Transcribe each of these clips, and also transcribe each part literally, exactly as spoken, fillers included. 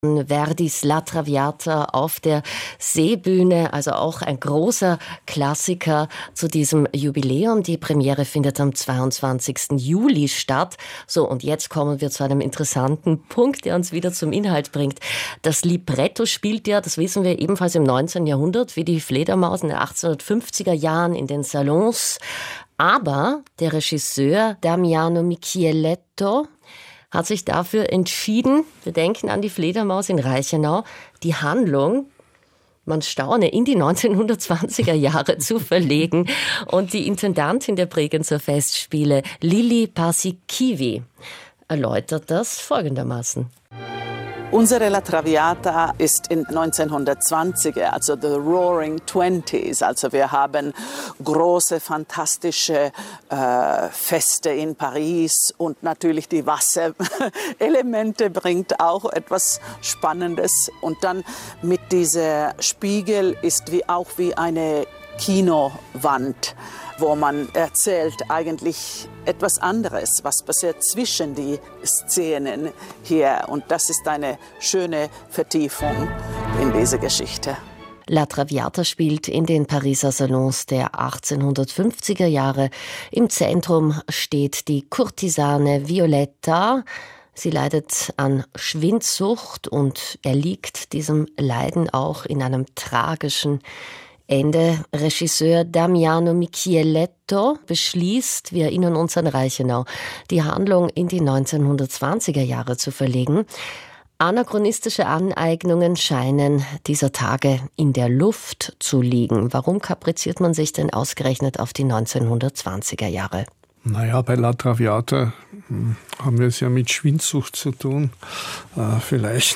Verdis La Traviata auf der Seebühne, also auch ein großer Klassiker zu diesem Jubiläum. Die Premiere findet am zweiundzwanzigsten Juli statt. So, und jetzt kommen wir zu einem interessanten Punkt, der uns wieder zum Inhalt bringt. Das Libretto spielt ja, das wissen wir, ebenfalls im neunzehnten Jahrhundert, wie die Fledermaus in den achtzehnhundertfünfziger Jahren in den Salons. Aber der Regisseur Damiano Micheletto hat sich dafür entschieden, wir denken an die Fledermaus in Reichenau, die Handlung, man staune, in die neunzehnhundertzwanziger Jahre zu verlegen. Und die Intendantin der Bregenzer Festspiele, Lili Paasikivi, erläutert das folgendermaßen. Unsere La Traviata ist in neunzehnhundertzwanziger, also the Roaring Twenties. Also wir haben große, fantastische äh, Feste in Paris und natürlich die Wasserelemente bringt auch etwas Spannendes. Und dann mit dieser Spiegel ist wie auch wie eine Kinowand, wo man erzählt eigentlich etwas anderes, was passiert zwischen die Szenen hier. Und das ist eine schöne Vertiefung in diese Geschichte. La Traviata spielt in den Pariser Salons der achtzehnhundertfünfziger Jahre. Im Zentrum steht die Kurtisane Violetta. Sie leidet an Schwindsucht und erliegt diesem Leiden auch in einem tragischen Ende. Regisseur Damiano Micheletto beschließt, wir erinnern uns an Reichenau, die Handlung in die neunzehnhundertzwanziger Jahre zu verlegen. Anachronistische Aneignungen scheinen dieser Tage in der Luft zu liegen. Warum kapriziert man sich denn ausgerechnet auf die neunzehnhundertzwanziger Jahre? Naja, bei La Traviata haben wir es ja mit Schwindsucht zu tun. Äh, vielleicht...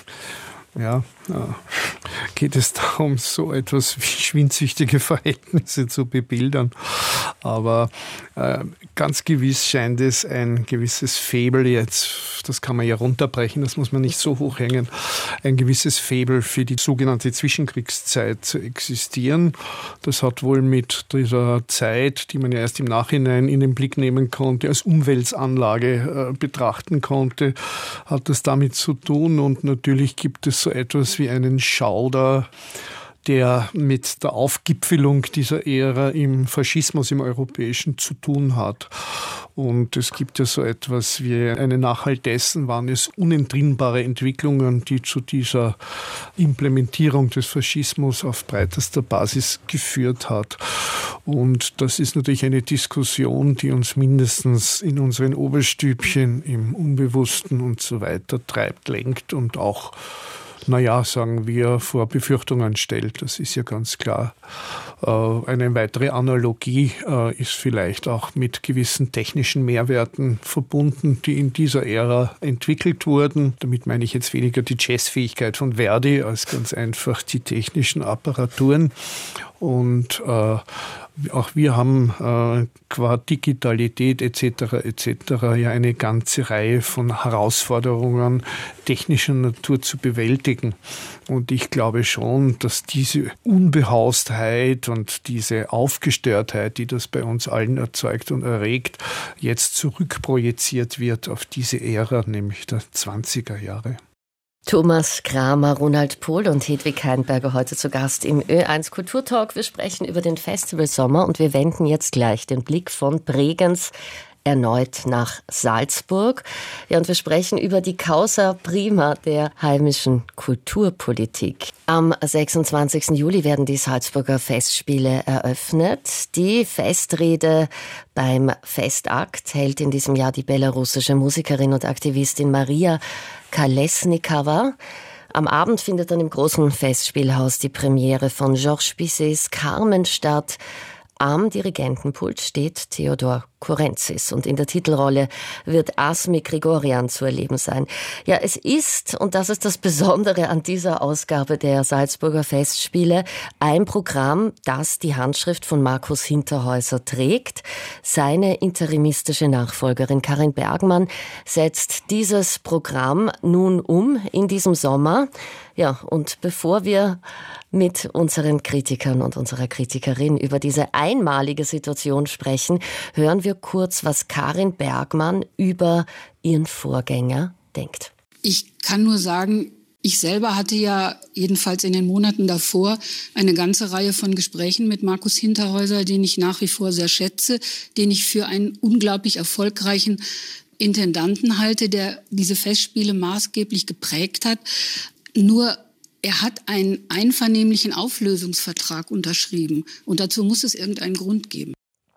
Ja, geht es darum, so etwas wie schwindsüchtige Verhältnisse zu bebildern. Aber äh, ganz gewiss scheint es ein gewisses Faible jetzt, das kann man ja runterbrechen, das muss man nicht so hochhängen, ein gewisses Faible für die sogenannte Zwischenkriegszeit zu existieren. Das hat wohl mit dieser Zeit, die man ja erst im Nachhinein in den Blick nehmen konnte, als Umwälzanlage äh, betrachten konnte, hat das damit zu tun. Und natürlich gibt es so etwas wie einen Schauder, der mit der Aufgipfelung dieser Ära im Faschismus im Europäischen zu tun hat. Und es gibt ja so etwas wie eine Nachhalt dessen, waren es unentrinnbare Entwicklungen, die zu dieser Implementierung des Faschismus auf breitester Basis geführt hat. Und das ist natürlich eine Diskussion, die uns mindestens in unseren Oberstübchen im Unbewussten und so weiter treibt, lenkt und auch naja, sagen wir, vor Befürchtungen stellt. Das ist ja ganz klar. Eine weitere Analogie ist vielleicht auch mit gewissen technischen Mehrwerten verbunden, die in dieser Ära entwickelt wurden. Damit meine ich jetzt weniger die Jazzfähigkeit von Verdi als ganz einfach die technischen Apparaturen. Und äh, auch wir haben äh, qua Digitalität et cetera et cetera ja eine ganze Reihe von Herausforderungen technischer Natur zu bewältigen. Und ich glaube schon, dass diese Unbehaustheit und diese Aufgestörtheit, die das bei uns allen erzeugt und erregt, jetzt zurückprojiziert wird auf diese Ära, nämlich der zwanziger Jahre. Thomas Kramer, Ronald Pohl und Hedwig Heinberger heute zu Gast im Ö eins Kulturtalk. Wir sprechen über den Festivalsommer und wir wenden jetzt gleich den Blick von Bregenz erneut nach Salzburg. Ja, und wir sprechen über die Causa Prima der heimischen Kulturpolitik. Am sechsundzwanzigsten Juli werden die Salzburger Festspiele eröffnet. Die Festrede beim Festakt hält in diesem Jahr die belarussische Musikerin und Aktivistin Maria Kolesnikova. Am Abend findet dann im großen Festspielhaus die Premiere von Georges Bizets Carmen statt. Am Dirigentenpult steht Theodor Kurenzis und in der Titelrolle wird Asmi Grigorian zu erleben sein. Ja, es ist, und das ist das Besondere an dieser Ausgabe der Salzburger Festspiele, ein Programm, das die Handschrift von Markus Hinterhäuser trägt. Seine interimistische Nachfolgerin Karin Bergmann setzt dieses Programm nun um in diesem Sommer. Ja, und bevor wir mit unseren Kritikern und unserer Kritikerin über diese einmalige Situation sprechen, hören wir kurz, was Karin Bergmann über ihren Vorgänger denkt. Ich kann nur sagen, Ich selber hatte ja jedenfalls in den Monaten davor eine ganze Reihe von Gesprächen mit Markus Hinterhäuser, den ich nach wie vor sehr schätze, den ich für einen unglaublich erfolgreichen Intendanten halte, der diese Festspiele maßgeblich geprägt hat. Nur er hat einen einvernehmlichen Auflösungsvertrag unterschrieben und dazu muss es irgendeinen Grund geben.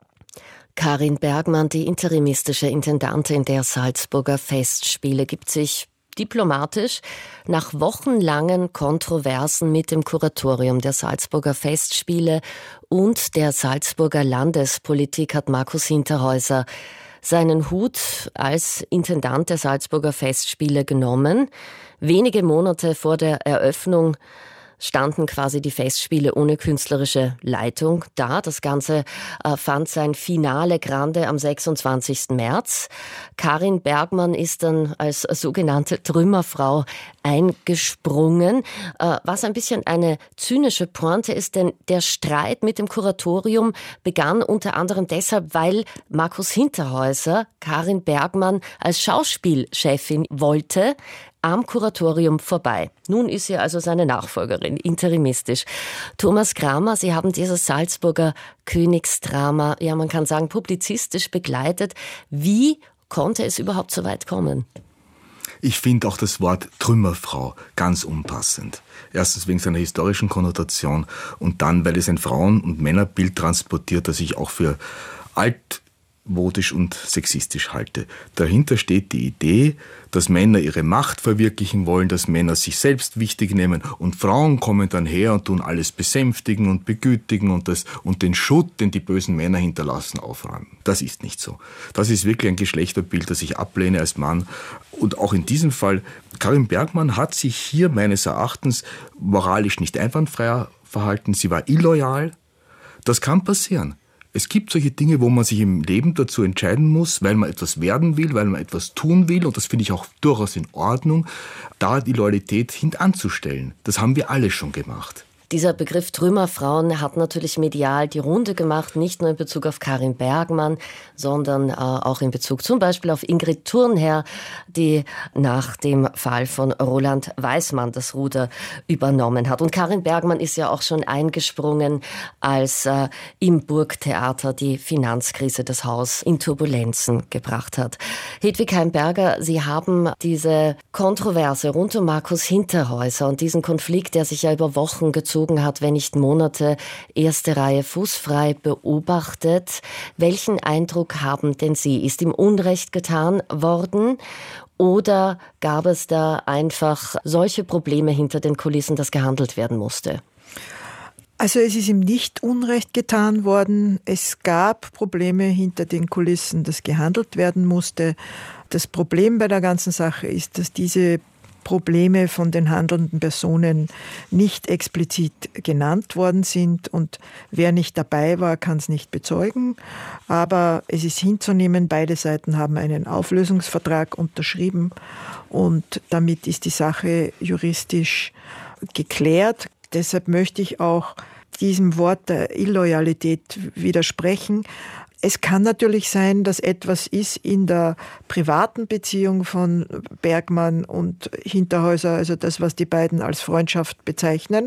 Karin Bergmann, die interimistische Intendantin der Salzburger Festspiele, gibt sich diplomatisch nach wochenlangen Kontroversen mit dem Kuratorium der Salzburger Festspiele und der Salzburger Landespolitik hat Markus Hinterhäuser seinen Hut als Intendant der Salzburger Festspiele genommen. Wenige Monate vor der Eröffnung standen quasi die Festspiele ohne künstlerische Leitung da. Das Ganze äh, fand sein Finale Grande am sechsundzwanzigsten März. Karin Bergmann ist dann als sogenannte Trümmerfrau eingesprungen, äh, was ein bisschen eine zynische Pointe ist, denn der Streit mit dem Kuratorium begann unter anderem deshalb, weil Markus Hinterhäuser Karin Bergmann als Schauspielchefin wollte, am Kuratorium vorbei. Nun ist sie also seine Nachfolgerin, interimistisch. Thomas Kramer, Sie haben dieses Salzburger Königsdrama, ja man kann sagen, publizistisch begleitet. Wie konnte es überhaupt so weit kommen? Ich finde auch das Wort Trümmerfrau ganz unpassend. Erstens wegen seiner historischen Konnotation und dann, weil es ein Frauen- und Männerbild transportiert, das ich auch für altmodisch und sexistisch halte. Dahinter steht die Idee, dass Männer ihre Macht verwirklichen wollen, dass Männer sich selbst wichtig nehmen und Frauen kommen dann her und tun alles besänftigen und begütigen und, das, und den Schutt, den die bösen Männer hinterlassen, aufräumen. Das ist nicht so. Das ist wirklich ein Geschlechterbild, das ich ablehne als Mann. Und auch in diesem Fall, Karin Bergmann hat sich hier meines Erachtens moralisch nicht einwandfrei verhalten. Sie war illoyal. Das kann passieren. Es gibt solche Dinge, wo man sich im Leben dazu entscheiden muss, weil man etwas werden will, weil man etwas tun will. Und das finde ich auch durchaus in Ordnung, da die Loyalität hintanzustellen. Das haben wir alle schon gemacht. Dieser Begriff Trümmerfrauen hat natürlich medial die Runde gemacht, nicht nur in Bezug auf Karin Bergmann, sondern äh, auch in Bezug zum Beispiel auf Ingrid Thurnherr, die nach dem Fall von Roland Weismann das Ruder übernommen hat. Und Karin Bergmann ist ja auch schon eingesprungen, als äh, im Burgtheater die Finanzkrise das Haus in Turbulenzen gebracht hat. Hedwig Heimberger, Sie haben diese Kontroverse rund um Markus Hinterhäuser und diesen Konflikt, der sich ja über Wochen gezogen hat, wenn nicht Monate, erste Reihe fußfrei beobachtet. Welchen Eindruck haben denn Sie? Ist ihm Unrecht getan worden oder gab es da einfach solche Probleme hinter den Kulissen, dass gehandelt werden musste? Also es ist ihm nicht Unrecht getan worden. Es gab Probleme hinter den Kulissen, dass gehandelt werden musste. Das Problem bei der ganzen Sache ist, dass diese Probleme von den handelnden Personen nicht explizit genannt worden sind und wer nicht dabei war, kann es nicht bezeugen. Aber es ist hinzunehmen, beide Seiten haben einen Auflösungsvertrag unterschrieben und damit ist die Sache juristisch geklärt. Deshalb möchte ich auch diesem Wort der Illoyalität widersprechen. Es kann natürlich sein, dass etwas ist in der privaten Beziehung von Bergmann und Hinterhäuser, also das, was die beiden als Freundschaft bezeichnen.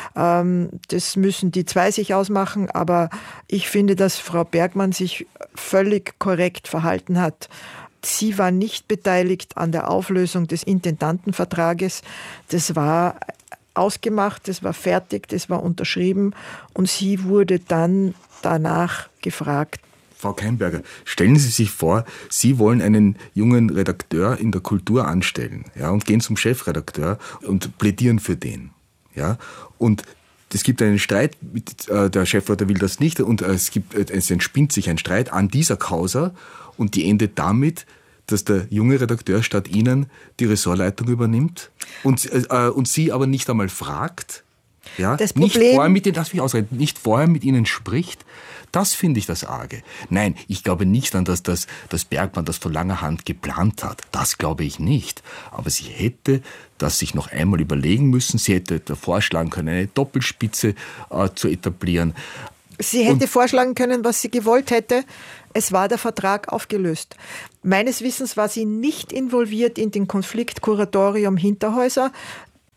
Das müssen die zwei sich ausmachen, aber ich finde, dass Frau Bergmann sich völlig korrekt verhalten hat. Sie war nicht beteiligt an der Auflösung des Intendantenvertrages. Das war ausgemacht, das war fertig, das war unterschrieben und sie wurde dann danach gefragt. Frau Keimberger, stellen Sie sich vor, Sie wollen einen jungen Redakteur in der Kultur anstellen, ja, und gehen zum Chefredakteur und plädieren für den, ja, und es gibt einen Streit, mit, äh, der Chefredakteur will das nicht und äh, es gibt, äh, es entspinnt sich ein Streit an dieser Causa und die endet damit, dass der junge Redakteur statt Ihnen die Ressortleitung übernimmt und, äh, und Sie aber nicht einmal fragt, ja, das nicht Problem, vorher mit Ihnen, lass mich ausreden, nicht vorher mit Ihnen spricht. Das finde ich das Arge. Nein, ich glaube nicht an das, dass, dass Bergmann das von langer Hand geplant hat. Das glaube ich nicht. Aber sie hätte das sich noch einmal überlegen müssen. Sie hätte vorschlagen können, eine Doppelspitze äh, zu etablieren. Sie hätte Und vorschlagen können, was sie gewollt hätte. Es war der Vertrag aufgelöst. Meines Wissens war sie nicht involviert in den Konflikt Kuratorium Hinterhäuser.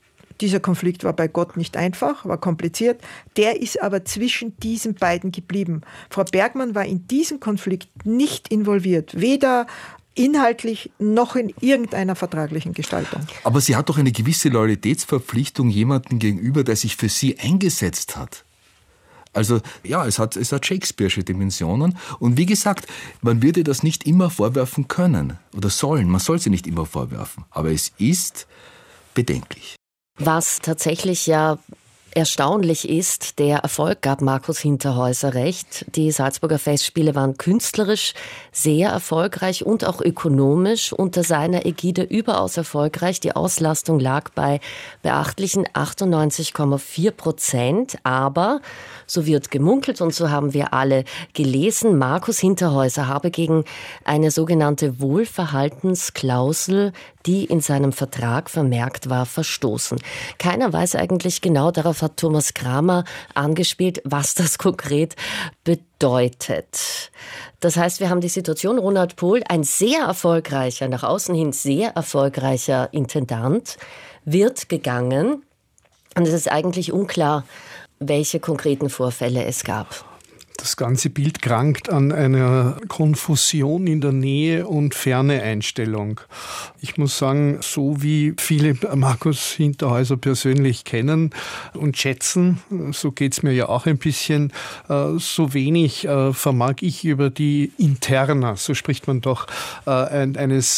Dieser Konflikt war bei Gott nicht einfach, war kompliziert. Der ist aber zwischen diesen beiden geblieben. Frau Bergmann war in diesen Konflikt nicht involviert, weder inhaltlich noch in irgendeiner vertraglichen Gestaltung. Aber sie hat doch eine gewisse Loyalitätsverpflichtung jemandem gegenüber, der sich für sie eingesetzt hat. Also ja, es hat, es hat Shakespeare'sche Dimensionen. Und wie gesagt, man würde das nicht immer vorwerfen können oder sollen. Man soll sie nicht immer vorwerfen. Aber es ist bedenklich. Was tatsächlich ja erstaunlich ist, der Erfolg gab Markus Hinterhäuser recht. Die Salzburger Festspiele waren künstlerisch sehr erfolgreich und auch ökonomisch unter seiner Ägide überaus erfolgreich. Die Auslastung lag bei beachtlichen achtundneunzig Komma vier Prozent. Aber, so wird gemunkelt und so haben wir alle gelesen, Markus Hinterhäuser habe gegen eine sogenannte Wohlverhaltensklausel, die in seinem Vertrag vermerkt war, verstoßen. Keiner weiß eigentlich genau, darauf hat Thomas Kramer angespielt, was das konkret bedeutet. Das heißt, wir haben die Situation, Ronald Pohl, ein sehr erfolgreicher, nach außen hin sehr erfolgreicher Intendant, wird gegangen. Und es ist eigentlich unklar, welche konkreten Vorfälle es gab. Das ganze Bild krankt an einer Konfusion in der Nähe und Ferne-Einstellung. Ich muss sagen, so wie viele Markus Hinterhäuser persönlich kennen und schätzen, so geht es mir ja auch ein bisschen, so wenig vermag ich über die Interna, so spricht man doch, eines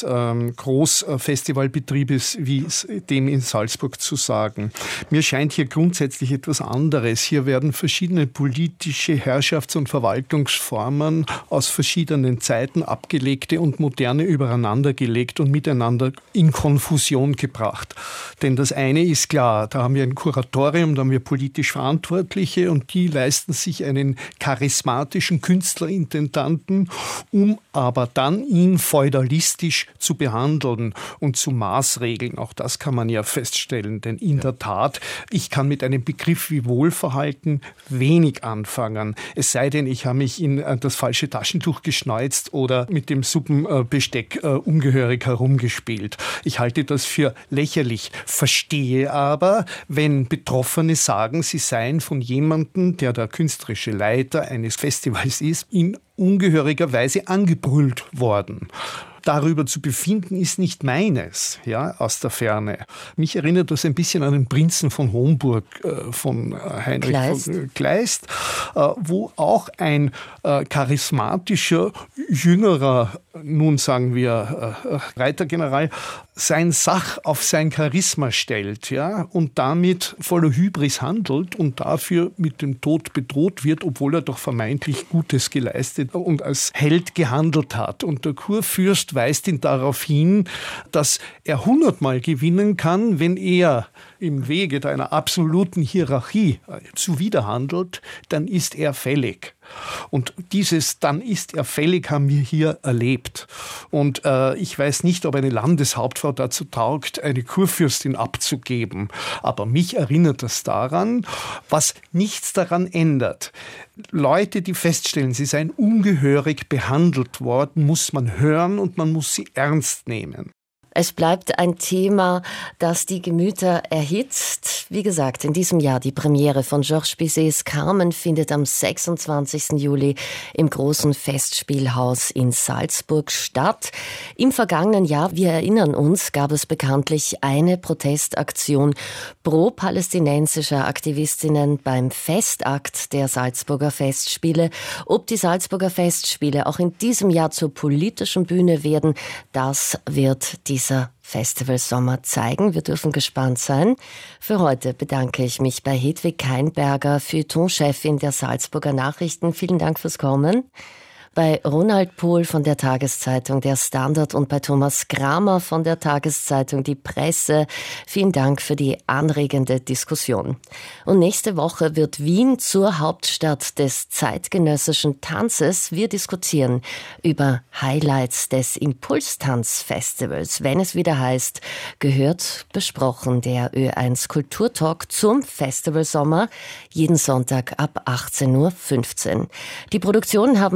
Großfestivalbetriebes wie dem in Salzburg zu sagen. Mir scheint hier grundsätzlich etwas anderes. Hier werden verschiedene politische Herrschafts- und Verwaltungsformen aus verschiedenen Zeiten, abgelegte und moderne, übereinandergelegt und miteinander in Konfusion gebracht. Denn das eine ist klar, da haben wir ein Kuratorium, da haben wir politisch Verantwortliche und die leisten sich einen charismatischen Künstlerintendanten, um aber dann ihn feudalistisch zu behandeln und zu maßregeln. Auch das kann man ja feststellen, denn in der Tat, ich kann mit einem Begriff wie Wohlverhalten wenig anfangen. Es sei denn, ich habe mich in das falsche Taschentuch geschneuzt oder mit dem Suppenbesteck ungehörig herumgespielt. Ich halte das für lächerlich, verstehe aber, wenn Betroffene sagen, sie seien von jemandem, der der künstlerische Leiter eines Festivals ist, in ungehöriger Weise angebrüllt worden. Darüber zu befinden, ist nicht meines, ja, aus der Ferne. Mich erinnert das ein bisschen an den Prinzen von Homburg äh, von äh, Heinrich Kleist, von, äh, Kleist äh, wo auch ein äh, charismatischer, jüngerer, nun sagen wir äh, Reitergeneral, sein Sach auf sein Charisma stellt, ja, und damit voller Hybris handelt und dafür mit dem Tod bedroht wird, obwohl er doch vermeintlich Gutes geleistet und als Held gehandelt hat. Und der Kurfürst weist ihn darauf hin, dass er hundertmal gewinnen kann, wenn er im Wege einer absoluten Hierarchie zuwiderhandelt, dann ist er fällig. Und dieses dann ist er fällig haben wir hier erlebt. Und äh, ich weiß nicht, ob eine Landeshauptfrau dazu taugt, eine Kurfürstin abzugeben. Aber mich erinnert das daran, was nichts daran ändert. Leute, die feststellen, sie seien ungehörig behandelt worden, muss man hören und man muss sie ernst nehmen. Es bleibt ein Thema, das die Gemüter erhitzt. Wie gesagt, in diesem Jahr die Premiere von Georges Bizets Carmen findet am sechsundzwanzigsten Juli im großen Festspielhaus in Salzburg statt. Im vergangenen Jahr, wir erinnern uns, gab es bekanntlich eine Protestaktion pro-palästinensischer Aktivistinnen beim Festakt der Salzburger Festspiele. Ob die Salzburger Festspiele auch in diesem Jahr zur politischen Bühne werden, das wird die dieser Festivalsommer zeigen. Wir dürfen gespannt sein. Für heute bedanke ich mich bei Hedwig Kainberger, Feuilleton-Chefin der Salzburger Nachrichten. Vielen Dank fürs Kommen. Bei Ronald Pohl von der Tageszeitung Der Standard und bei Thomas Kramer von der Tageszeitung Die Presse. Vielen Dank für die anregende Diskussion. Und nächste Woche wird Wien zur Hauptstadt des zeitgenössischen Tanzes. Wir diskutieren über Highlights des Impulstanz-Festivals. Wenn es wieder heißt, gehört besprochen, der Ö eins Kulturtalk zum Festivalsommer. Jeden Sonntag ab achtzehn Uhr fünfzehn. Die Produktion haben Jakob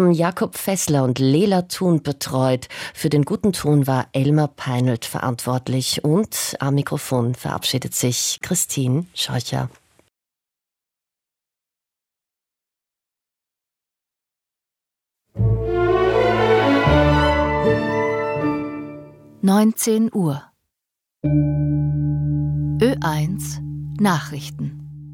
Jakob Fessler und Lela Thun betreut. Für den guten Ton war Elmar Peinelt verantwortlich und am Mikrofon verabschiedet sich Christine Scheucher. neunzehn Uhr. Ö eins Nachrichten.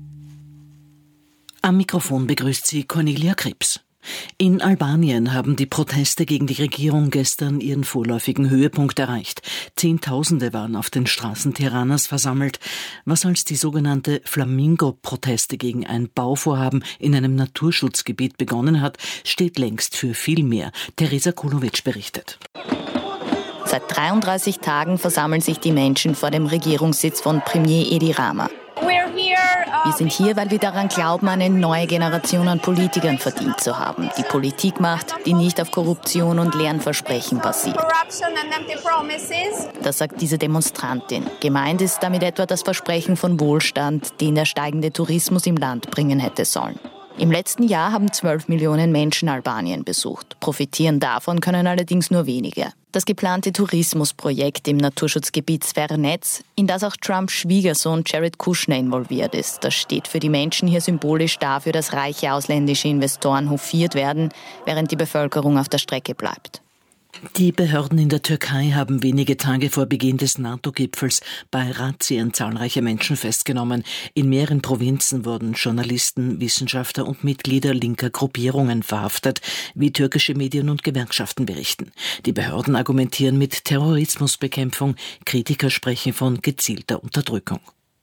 Am Mikrofon begrüßt sie Cornelia Krebs. In Albanien haben die Proteste gegen die Regierung gestern ihren vorläufigen Höhepunkt erreicht. Zehntausende waren auf den Straßen Tiranas versammelt, was als die sogenannte Flamingo-Proteste gegen ein Bauvorhaben in einem Naturschutzgebiet begonnen hat, steht längst für viel mehr. Teresa Kolovic berichtet. Seit dreiunddreißig Tagen versammeln sich die Menschen vor dem Regierungssitz von Premier Edi Rama. Wir sind hier, weil wir daran glauben, eine neue Generation an Politikern verdient zu haben, die Politik macht, die nicht auf Korruption und leeren Versprechen basiert. Das sagt diese Demonstrantin. Gemeint ist damit etwa das Versprechen von Wohlstand, den der steigende Tourismus im Land bringen hätte sollen. Im letzten Jahr haben zwölf Millionen Menschen Albanien besucht. Profitieren davon können allerdings nur wenige. Das geplante Tourismusprojekt im Naturschutzgebiet Zvernetz, in das auch Trumps Schwiegersohn Jared Kushner involviert ist, das steht für die Menschen hier symbolisch dafür, dass reiche ausländische Investoren hofiert werden, während die Bevölkerung auf der Strecke bleibt. Die Behörden in der Türkei haben wenige Tage vor Beginn des NATO-Gipfels bei Razzien zahlreiche Menschen festgenommen. In mehreren Provinzen wurden Journalisten, Wissenschaftler und Mitglieder linker Gruppierungen verhaftet, wie türkische Medien und Gewerkschaften berichten. Die Behörden argumentieren mit Terrorismusbekämpfung, Kritiker sprechen von gezielter Unterdrückung.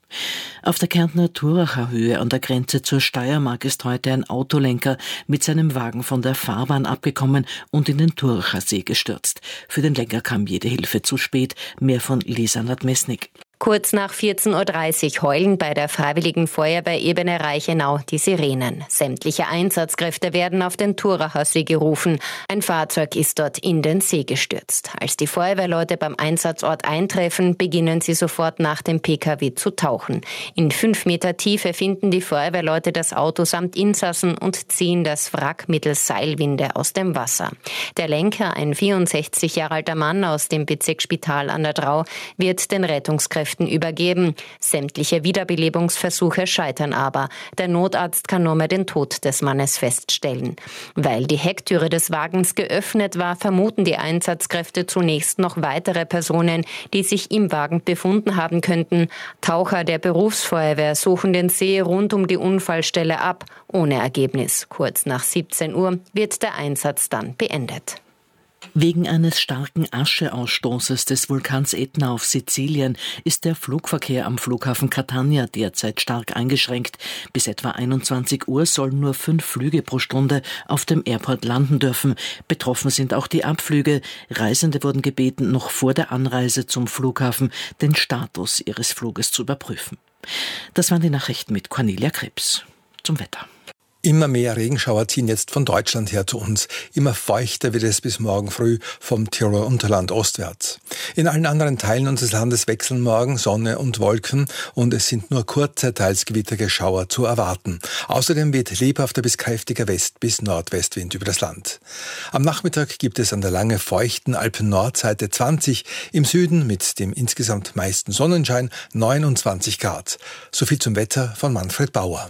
Auf der Kärntner Thuracher Höhe an der Grenze zur Steiermark ist heute ein Autolenker mit seinem Wagen von der Fahrbahn abgekommen und in den Thuracher See gestürzt. Für den Lenker kam jede Hilfe zu spät. Mehr von Lisa Nadmesnik. Kurz nach vierzehn Uhr dreißig heulen bei der Freiwilligen Feuerwehr Ebene Reichenau die Sirenen. Sämtliche Einsatzkräfte werden auf den Thuracher See gerufen. Ein Fahrzeug ist dort in den See gestürzt. Als die Feuerwehrleute beim Einsatzort eintreffen, beginnen sie sofort nach dem P K W zu tauchen. In fünf Meter Tiefe finden die Feuerwehrleute das Auto samt Insassen und ziehen das Wrack mittels Seilwinde aus dem Wasser. Der Lenker, ein vierundsechzig Jahre alter Mann aus dem Bezirksspital an der Drau, wird den Rettungskräften übergeben. Sämtliche Wiederbelebungsversuche scheitern aber. Der Notarzt kann nur mehr den Tod des Mannes feststellen. Weil die Hecktüre des Wagens geöffnet war, vermuten die Einsatzkräfte zunächst noch weitere Personen, die sich im Wagen befunden haben könnten. Taucher der Berufsfeuerwehr suchen den See rund um die Unfallstelle ab, ohne Ergebnis. Kurz nach siebzehn Uhr wird der Einsatz dann beendet. Wegen eines starken Ascheausstoßes des Vulkans Ätna auf Sizilien ist der Flugverkehr am Flughafen Catania derzeit stark eingeschränkt. Bis etwa einundzwanzig Uhr sollen nur fünf Flüge pro Stunde auf dem Airport landen dürfen. Betroffen sind auch die Abflüge. Reisende wurden gebeten, noch vor der Anreise zum Flughafen den Status ihres Fluges zu überprüfen. Das waren die Nachrichten mit Cornelia Krebs. Zum Wetter. Immer mehr Regenschauer ziehen jetzt von Deutschland her zu uns. Immer feuchter wird es bis morgen früh vom Tiroler Unterland ostwärts. In allen anderen Teilen unseres Landes wechseln morgen Sonne und Wolken und es sind nur kurze, teils gewittrige Schauer zu erwarten. Außerdem weht lebhafter bis kräftiger West- bis Nordwestwind über das Land. Am Nachmittag gibt es an der lange feuchten Alpen-Nordseite zwanzig, im Süden mit dem insgesamt meisten Sonnenschein neunundzwanzig Grad. Soviel zum Wetter von Manfred Bauer.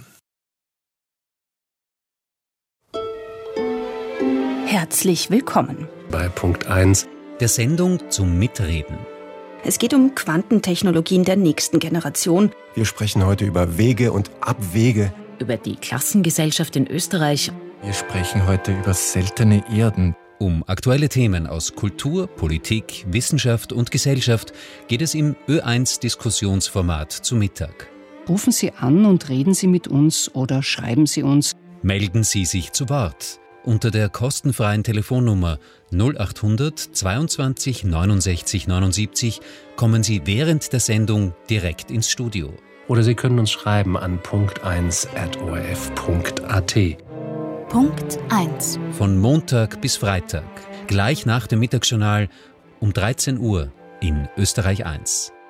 Herzlich willkommen bei Punkt eins der Sendung zum Mitreden. Es geht um Quantentechnologien der nächsten Generation. Wir sprechen heute über Wege und Abwege. Über die Klassengesellschaft in Österreich. Wir sprechen heute über seltene Erden. Um aktuelle Themen aus Kultur, Politik, Wissenschaft und Gesellschaft geht es im Ö eins Diskussionsformat zu Mittag. Rufen Sie an und reden Sie mit uns oder schreiben Sie uns. Melden Sie sich zu Wort. Unter der kostenfreien Telefonnummer null achthundert zweiundzwanzig neunundsechzig neunundsiebzig kommen Sie während der Sendung direkt ins Studio. Oder Sie können uns schreiben an punkt eins at o r f punkt a t. Punkt eins. Von Montag bis Freitag, gleich nach dem Mittagsjournal um dreizehn Uhr in Österreich eins.